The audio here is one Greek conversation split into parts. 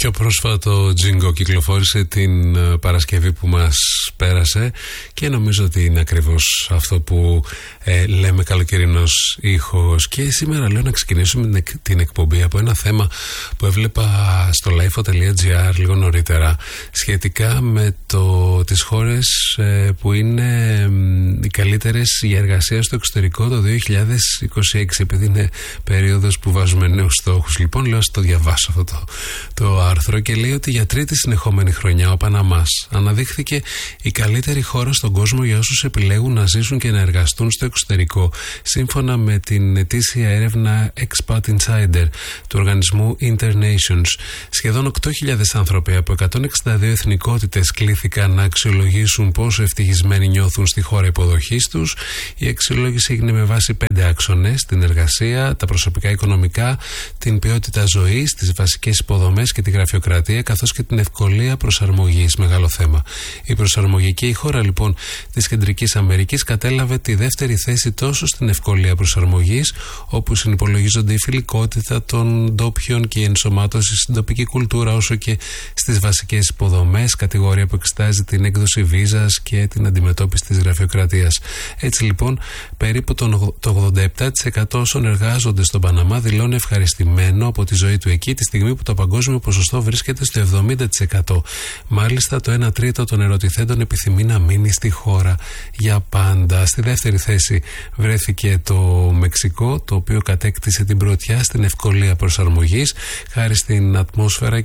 πιο πρόσφατο τζίνγκο κυκλοφόρησε την Παρασκευή που μας πέρασε και νομίζω ότι είναι ακριβώς αυτό που λέμε καλοκαιρινός ήχος. Και σήμερα λέω να ξεκινήσουμε την εκπομπή από ένα θέμα που έβλεπα στο lifeo.gr λίγο νωρίτερα σχετικά με τις χώρες που είναι οι καλύτερες για εργασία στο εξωτερικό το 2026, επειδή είναι περίοδος που βάζουμε νέους στόχους. Λοιπόν, λέω το διαβάσω αυτό το άρθρο και λέει ότι για τρίτη συνεχόμενη χρονιά ο Παναμάς αναδείχθηκε η καλύτερη χώρα στον κόσμο για όσους επιλέγουν να ζήσουν και να εργαστούν στο εξωτερικό, σύμφωνα με την ετήσια έρευνα Expat Insider του οργανισμού Internations. Σχεδόν 8.000 άνθρωποι από 162 εθνικότητες κλήθηκαν να αξιολογήσουν πόσο ευτυχισμένοι νιώθουν στη χώρα υποδοχής τους. Η αξιολόγηση έγινε με βάση 5 άξονες: την εργασία, τα προσωπικά οικονομικά, την ποιότητα ζωής, τις βασικές υποδομές και τη γραφειοκρατία, καθώς και την ευκολία προσαρμογής. Μεγάλο θέμα. Η προσαρμογική η χώρα λοιπόν της Κεντρικής Αμερικής κατέλαβε τη δεύτερη θέση τόσο στην ευκολία προσαρμογής, όπου συνυπολογίζονται η φιλικότητα των ντόπιων και η ενσωμάτωση στην τοπική κουλτούρα, όσο και στις βασικές υποδομές, κατηγορία που εξετάζει την έκδοση βίζας και την αντιμετώπιση της γραφειοκρατίας. Έτσι λοιπόν, περίπου το 87% όσων εργάζονται στον Παναμά δηλώνει ευχαριστημένο από τη ζωή του εκεί, τη στιγμή που το παγκόσμιο ποσοστό βρίσκεται στο 70%. Μάλιστα, το 1 τρίτο των ερωτηθέντων επιθυμεί να μείνει στη χώρα για πάντα. Στη δεύτερη θέση βρέθηκε το Μεξικό, το οποίο κατέκτησε την πρωτιά στην ευκολία προσαρμογής, χάρη στην ατμόσφαιρα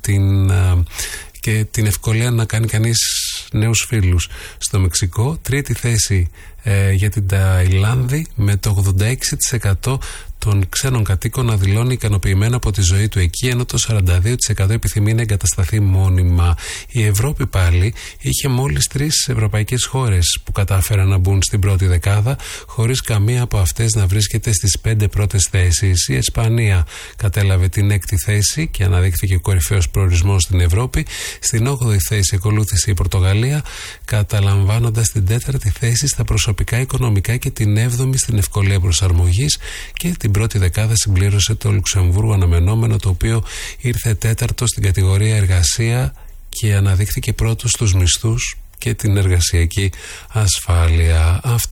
και την ευκολία να κάνει κανείς νέους φίλους στο Μεξικό. Τρίτη θέση για την Ταϊλάνδη, με το 86% των ξένων κατοίκων να δηλώνει ικανοποιημένο από τη ζωή του εκεί, ενώ το 42% επιθυμεί να εγκατασταθεί μόνιμα. Η Ευρώπη πάλι είχε μόλις 3 ευρωπαϊκές χώρες που κατάφεραν να μπουν στην πρώτη δεκάδα, χωρίς καμία από αυτές να βρίσκεται στις 5 πρώτες θέσεις. Η Ισπανία κατέλαβε την 6η θέση και αναδείχθηκε κορυφαίος προορισμός στην Ευρώπη. Στην 8η θέση ακολούθησε η Πορτογαλία, καταλαμβάνοντας την 4η θέση στα προσωπικά οικονομικά και την 7η στην ευκολία προσαρμογής, και την πρώτη δεκάδα συμπλήρωσε το Λουξεμβούργο, αναμενόμενο, το οποίο ήρθε 4ο στην κατηγορία εργασία και αναδείχθηκε πρώτος στους μισθούς και την εργασιακή ασφάλεια. Αυτά